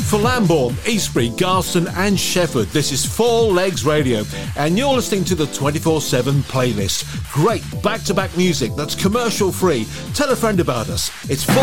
For Lambourne, Eastbury, Garston and Shefford, this is Four Legs Radio, and you're listening to the 24/7 playlist. Great back-to-back music that's commercial free. Tell a friend about us. It's